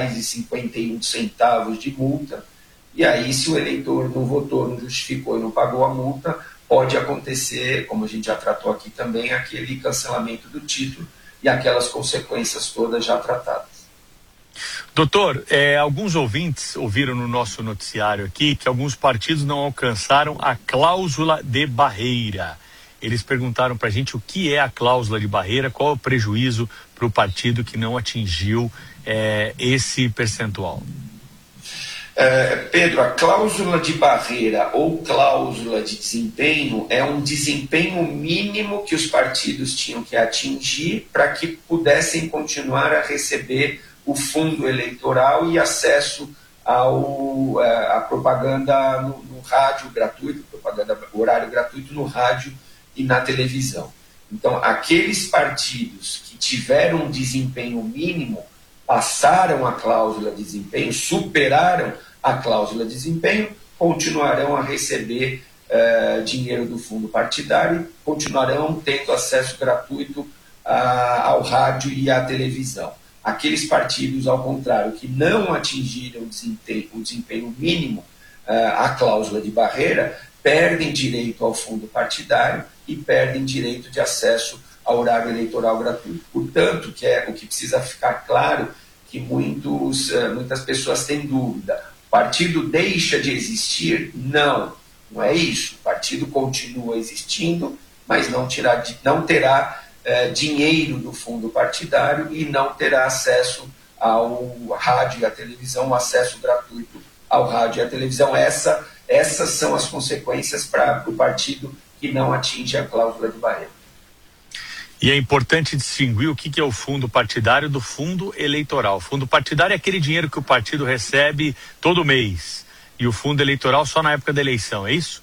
3,51 de multa, e aí se o eleitor não votou, não justificou e não pagou a multa, pode acontecer, como a gente já tratou aqui também, aquele cancelamento do título e aquelas consequências todas já tratadas. Doutor, alguns ouvintes ouviram no nosso noticiário aqui que alguns partidos não alcançaram a cláusula de barreira. Eles perguntaram para a gente o que é a cláusula de barreira, qual é o prejuízo para o partido que não atingiu esse percentual. Pedro, a cláusula de barreira ou cláusula de desempenho é um desempenho mínimo que os partidos tinham que atingir para que pudessem continuar a receber o fundo eleitoral e acesso à propaganda no rádio gratuito, horário gratuito no rádio e na televisão. Então, aqueles partidos que tiveram um desempenho mínimo passaram a cláusula de desempenho, superaram a cláusula de desempenho, continuarão a receber dinheiro do fundo partidário, continuarão tendo acesso gratuito ao rádio e à televisão. Aqueles partidos, ao contrário, que não atingiram o desempenho mínimo, a cláusula de barreira, perdem direito ao fundo partidário e perdem direito de acesso ao horário eleitoral gratuito. Portanto, o que precisa ficar claro, que muitas pessoas têm dúvida. O partido deixa de existir? Não é isso. O partido continua existindo, mas não terá dinheiro do fundo partidário e não terá acesso ao rádio e à televisão, acesso gratuito ao rádio e à televisão. Essas são as consequências para o partido que não atinge a cláusula de barreira. E é importante distinguir o que é o fundo partidário do fundo eleitoral. O fundo partidário é aquele dinheiro que o partido recebe todo mês. E o fundo eleitoral só na época da eleição, é isso?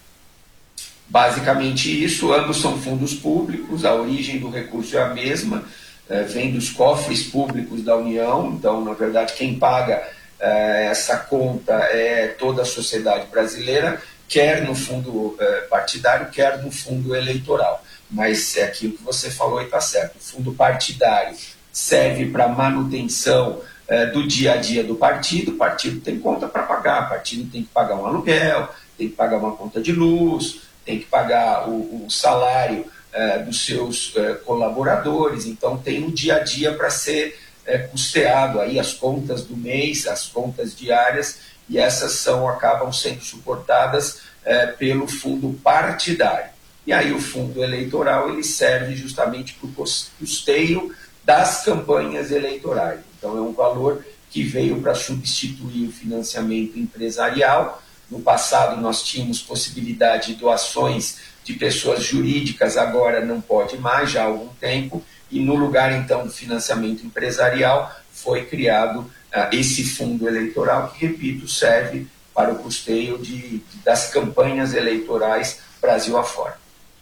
Basicamente isso, ambos são fundos públicos, a origem do recurso é a mesma, vem dos cofres públicos da União, então, na verdade, quem paga essa conta é toda a sociedade brasileira, quer no fundo partidário, quer no fundo eleitoral. Mas é aquilo que você falou e está certo. O fundo partidário serve para manutenção do dia a dia do partido. O partido tem conta para pagar, o partido tem que pagar um aluguel, tem que pagar uma conta de luz, tem que pagar o salário dos seus colaboradores. Então tem um dia a dia para ser custeado, aí as contas do mês, as contas diárias, e essas acabam sendo suportadas pelo fundo partidário. E aí o fundo eleitoral ele serve justamente para o custeio das campanhas eleitorais. Então é um valor que veio para substituir o financiamento empresarial. No passado nós tínhamos possibilidade de doações de pessoas jurídicas, agora não pode mais, já há algum tempo, e no lugar então do financiamento empresarial foi criado esse fundo eleitoral que, repito, serve para o custeio das campanhas eleitorais Brasil afora.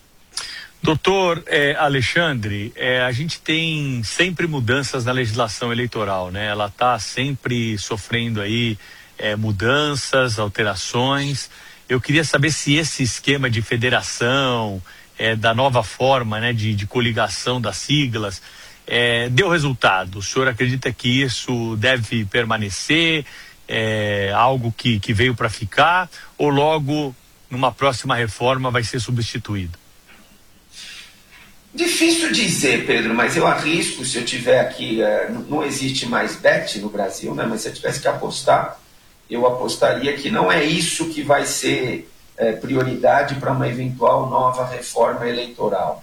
Doutor Alexandre, a gente tem sempre mudanças na legislação eleitoral, né? Ela está sempre sofrendo aí mudanças, alterações. Eu queria saber se esse esquema de federação, da nova forma, né, de coligação das siglas, deu resultado. O senhor acredita que isso deve permanecer, algo que veio para ficar, ou logo numa próxima reforma vai ser substituído? Difícil dizer, Pedro, mas eu arrisco, se eu tiver aqui, não existe mais bet no Brasil, né? Mas se eu tivesse que apostar, eu apostaria que não é isso que vai ser prioridade para uma eventual nova reforma eleitoral.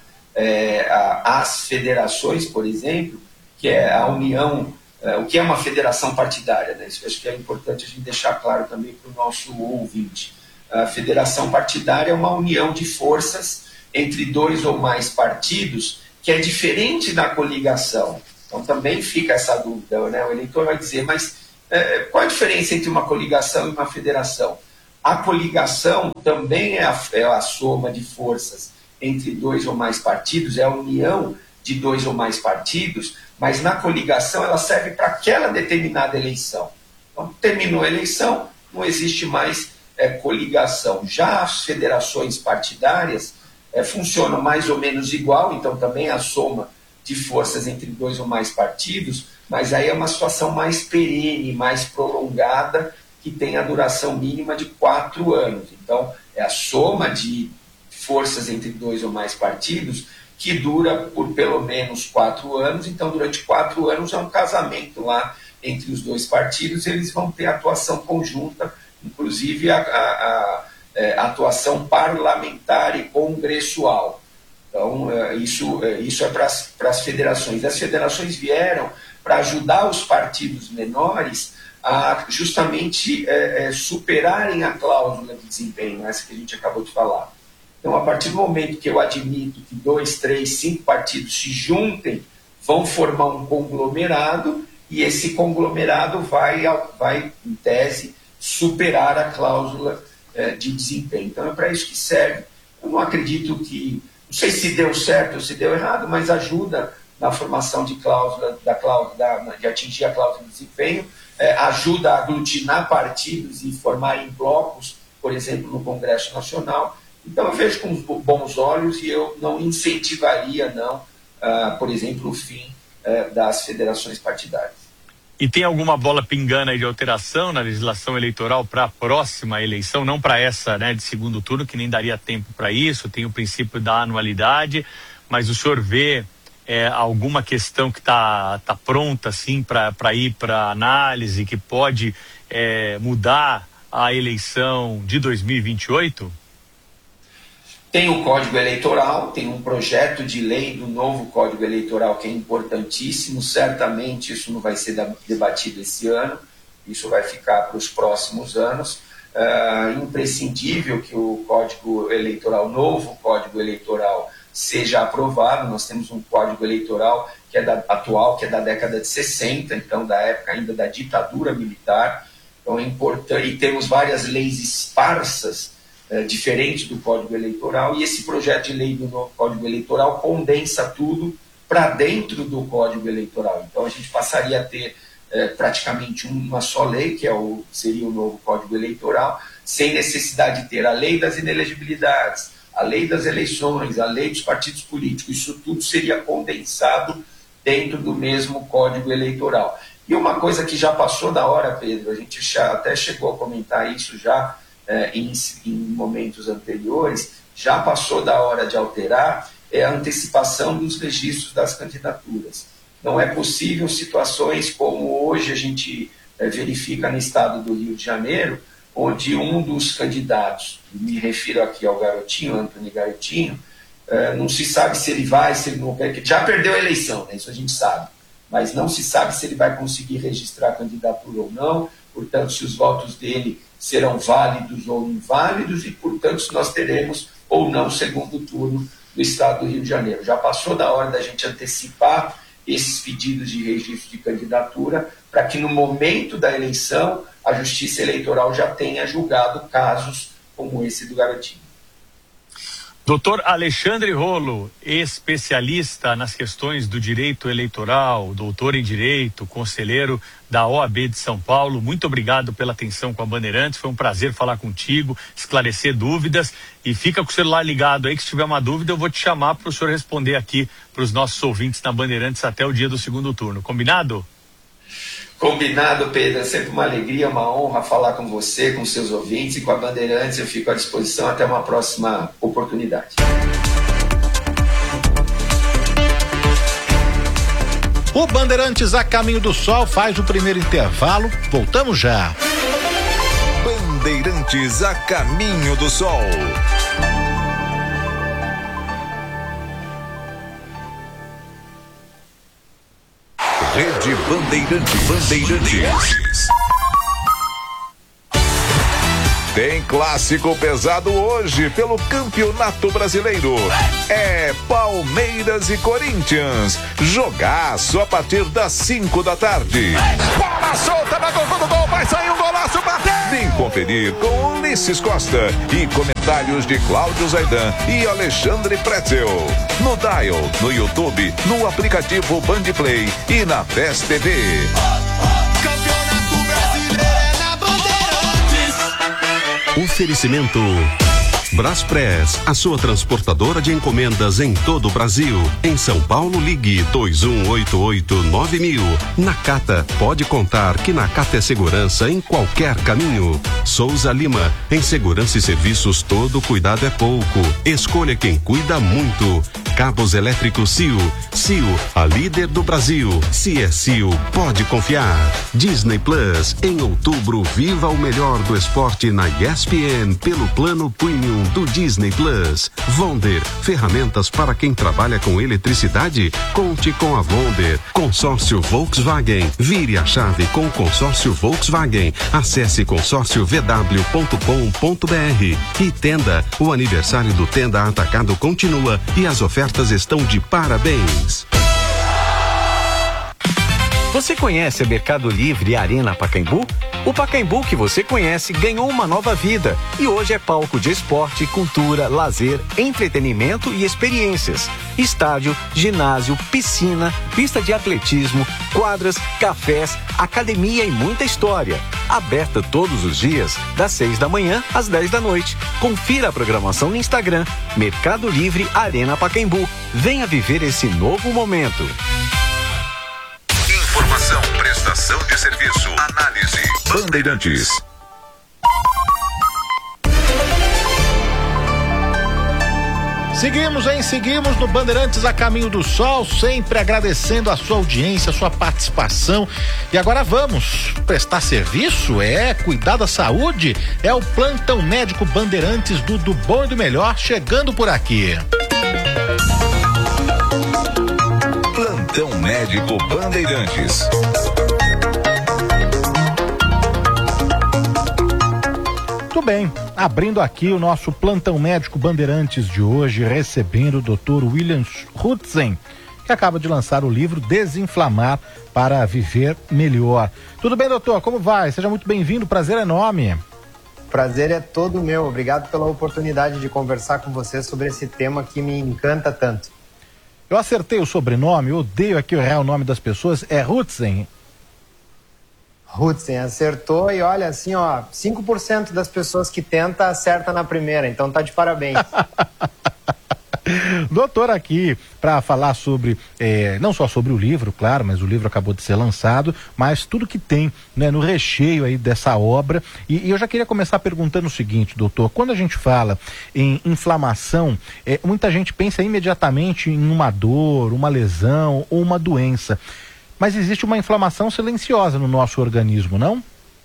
As federações, por exemplo, que é a união, o que é uma federação partidária, né? Isso acho que é importante a gente deixar claro também para o nosso ouvinte. A federação partidária é uma união de forças entre 2 ou mais partidos, que é diferente da coligação. Então também fica essa dúvida, né? O eleitor vai dizer, mas qual a diferença entre uma coligação e uma federação? A coligação também é a soma de forças entre 2 ou mais partidos, é a união de 2 ou mais partidos, mas na coligação ela serve para aquela determinada eleição. Então, terminou a eleição, não existe mais coligação. Já as federações partidárias funcionam mais ou menos igual, então também a soma de forças entre 2 ou mais partidos, mas aí é uma situação mais perene, mais prolongada, que tem a duração mínima de 4 anos. Então, é a soma de forças entre 2 ou mais partidos que dura por pelo menos 4 anos. Então, durante 4 anos é um casamento lá entre os 2 partidos, eles vão ter atuação conjunta, inclusive a atuação parlamentar e congressual. Então, isso é para as federações. As federações vieram para ajudar os partidos menores a justamente superarem a cláusula de desempenho, essa que a gente acabou de falar. Então, a partir do momento que eu admito que 2, 3, 5 partidos se juntem, vão formar um conglomerado, e esse conglomerado vai em tese, superar a cláusula de desempenho. Então, é para isso que serve. Eu não acredito que, não sei se deu certo ou se deu errado, mas ajuda na formação de de atingir a cláusula de desempenho, ajuda a aglutinar partidos e formarem blocos, por exemplo, no Congresso Nacional. Então eu vejo com bons olhos e eu não incentivaria, por exemplo, o fim das federações partidárias. E tem alguma bola pingando aí de alteração na legislação eleitoral para a próxima eleição, não para essa, né, de segundo turno, que nem daria tempo para isso? Tem o princípio da anualidade, mas o senhor vê alguma questão que está pronta assim para ir para análise, que pode mudar a eleição de 2028? Tem o Código Eleitoral, tem um projeto de lei do novo Código Eleitoral que é importantíssimo. Certamente isso não vai ser debatido esse ano, isso vai ficar para os próximos anos. Imprescindível que o Código Eleitoral, novo Código Eleitoral, seja aprovado. Nós temos um Código Eleitoral que é atual, que é da década de 60, então da época ainda da ditadura militar. Então é importante, e temos várias leis esparsas diferente do Código Eleitoral, e esse projeto de lei do novo Código Eleitoral condensa tudo para dentro do Código Eleitoral. Então a gente passaria a ter praticamente uma só lei, que seria o novo Código Eleitoral, sem necessidade de ter a lei das inelegibilidades, a lei das eleições, a lei dos partidos políticos. Isso tudo seria condensado dentro do mesmo Código Eleitoral. E uma coisa que já passou da hora, Pedro, a gente até chegou a comentar isso já em momentos anteriores, já passou da hora de alterar, a antecipação dos registros das candidaturas. Não é possível situações como hoje a gente verifica no estado do Rio de Janeiro, onde um dos candidatos, me refiro aqui ao Garotinho, Antônio Garotinho, não se sabe se ele vai, se ele não quer, já perdeu a eleição, né? Isso a gente sabe, mas não se sabe se ele vai conseguir registrar a candidatura ou não, portanto, se os votos dele serão válidos ou inválidos, e, portanto, se nós teremos ou não segundo turno do estado do Rio de Janeiro. Já passou da hora da gente antecipar esses pedidos de registro de candidatura, para que no momento da eleição a Justiça Eleitoral já tenha julgado casos como esse do Garotinho. Doutor Alexandre Rolo, especialista nas questões do direito eleitoral, doutor em direito, conselheiro da OAB de São Paulo, muito obrigado pela atenção com a Bandeirantes, foi um prazer falar contigo, esclarecer dúvidas, e fica com o celular ligado aí, que se tiver uma dúvida eu vou te chamar para o senhor responder aqui para os nossos ouvintes na Bandeirantes até o dia do segundo turno, combinado? Combinado, Pedro, é sempre uma alegria, uma honra falar com você, com seus ouvintes, e com a Bandeirantes eu fico à disposição até uma próxima oportunidade. O Bandeirantes a Caminho do Sol faz o primeiro intervalo, voltamos já. Bandeirantes a caminho do sol. Rede Bandeirantes. Tem clássico pesado hoje pelo Campeonato Brasileiro. É Palmeiras e Corinthians. Jogaço a partir das 5 da tarde. Bola solta na boca do gol, vai sair um golaço, bateu! Vem conferir com Ulisses Costa e comentários de Cláudio Zaidan e Alexandre Pretzel. No Dial, no YouTube, no aplicativo Bandplay e na PES TV. Oferecimento Braspress, a sua transportadora de encomendas em todo o Brasil. Em São Paulo, ligue 2188-9000. Nakata, pode contar que Nakata é segurança em qualquer caminho. Souza Lima, em segurança e serviços todo cuidado é pouco. Escolha quem cuida muito. Cabos elétricos Sil, a líder do Brasil. Se é Sil, pode confiar. Disney Plus, em outubro, viva o melhor do esporte na ESPN pelo plano Premium do Disney Plus. Vonder, ferramentas para quem trabalha com eletricidade? Conte com a Vonder. Consórcio Volkswagen, vire a chave com o consórcio Volkswagen. Acesse consórciovw.com.br. E Tenda, o aniversário do Tenda Atacado continua e as ofertas estão de parabéns. Você conhece a Mercado Livre Arena Pacaembu? O Pacaembu que você conhece ganhou uma nova vida e hoje é palco de esporte, cultura, lazer, entretenimento e experiências. Estádio, ginásio, piscina, pista de atletismo, quadras, cafés, academia e muita história. Aberta todos os dias, das 6 da manhã às 10 da noite. Confira a programação no Instagram, Mercado Livre Arena Pacaembu. Venha viver esse novo momento. Informação, prestação de serviço, análise. Bandeirantes. Seguimos no Bandeirantes a caminho do sol, sempre agradecendo a sua audiência, a sua participação. E agora vamos prestar serviço? Cuidar da saúde? É o Plantão Médico Bandeirantes do Bom e do Melhor chegando por aqui. Plantão Médico Bandeirantes. Muito bem, abrindo aqui o nosso Plantão Médico Bandeirantes de hoje, recebendo o Dr. William Hutzen, que acaba de lançar o livro Desinflamar para Viver Melhor. Tudo bem, doutor? Como vai? Seja muito bem-vindo, prazer é enorme. Prazer é todo meu, obrigado pela oportunidade de conversar com você sobre esse tema que me encanta tanto. Eu acertei o sobrenome, eu odeio aqui o real nome das pessoas, é Hutzen. Hutzen, acertou e olha assim, 5% das pessoas que tenta acerta na primeira, então tá de parabéns. Doutor aqui para falar sobre, não só sobre o livro, claro, mas o livro acabou de ser lançado, mas tudo que tem, né, no recheio aí dessa obra. E eu já queria começar perguntando o seguinte, doutor, quando a gente fala em inflamação, muita gente pensa imediatamente em uma dor, uma lesão ou uma doença. Mas existe uma inflamação silenciosa no nosso organismo, não?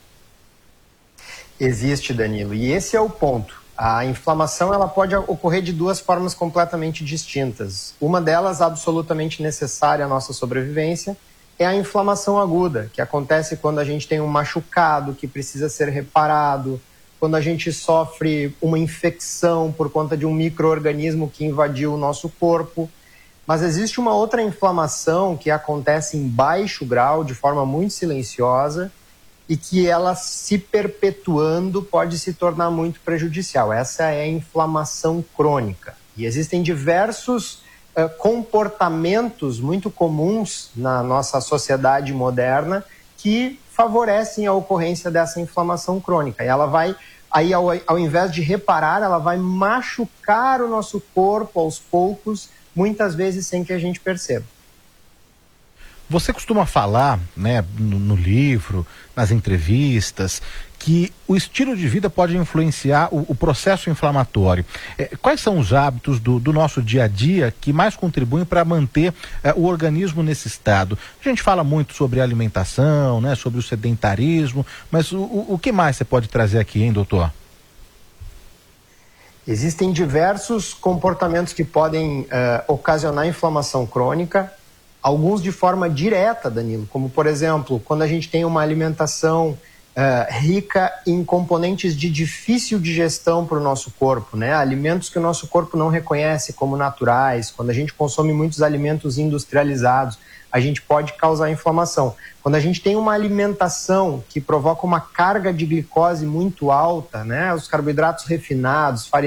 Existe, Danilo, e esse é o ponto. A inflamação ela pode ocorrer de duas formas completamente distintas. Uma delas, absolutamente necessária à nossa sobrevivência, é a inflamação aguda, que acontece quando a gente tem um machucado que precisa ser reparado, quando a gente sofre uma infecção por conta de um micro-organismo que invadiu o nosso corpo. Mas existe uma outra inflamação que acontece em baixo grau, de forma muito silenciosa, e que ela, se perpetuando, pode se tornar muito prejudicial. Essa é a inflamação crônica. E existem diversos comportamentos muito comuns na nossa sociedade moderna que favorecem a ocorrência dessa inflamação crônica. E ela vai, aí, ao invés de reparar, ela vai machucar o nosso corpo aos poucos, muitas vezes sem que a gente perceba. Você costuma falar, né, no livro, nas entrevistas, que o estilo de vida pode influenciar o processo inflamatório. Quais são os hábitos do nosso dia a dia que mais contribuem para manter o organismo nesse estado? A gente fala muito sobre alimentação, né, sobre o sedentarismo, mas o que mais você pode trazer aqui, hein, doutor? Existem diversos comportamentos que podem ocasionar inflamação crônica, alguns de forma direta, Danilo, como por exemplo, quando a gente tem uma alimentação rica em componentes de difícil digestão para o nosso corpo, né? Alimentos que o nosso corpo não reconhece como naturais, quando a gente consome muitos alimentos industrializados, a gente pode causar inflamação. Quando a gente tem uma alimentação que provoca uma carga de glicose muito alta, né? Os carboidratos refinados,